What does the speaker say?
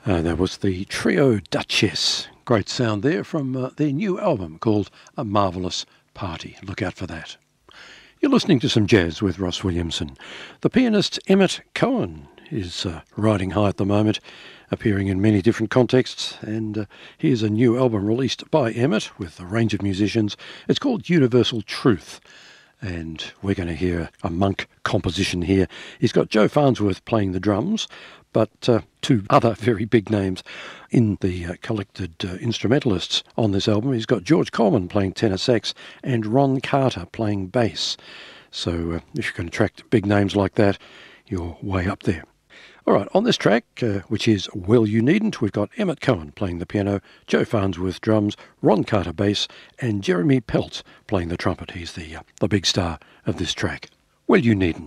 That was the Trio Duchess. Great sound there from their new album called A Marvellous Party. Look out for that. You're listening to some jazz with Ross Williamson. The pianist Emmett Cohen is riding high at the moment, appearing in many different contexts, and here's a new album released by Emmett with a range of musicians. It's called Universal Truth, and we're going to hear a monk composition here. He's got Joe Farnsworth playing the drums, but two other very big names in the collected instrumentalists on this album. He's got George Coleman playing tenor sax and Ron Carter playing bass. So if you can attract big names like that, you're way up there. All right, on this track, which is Well You Needn't, we've got Emmett Cohen playing the piano, Joe Farnsworth drums, Ron Carter bass, and Jeremy Peltz playing the trumpet. He's the big star of this track. Well You Needn't.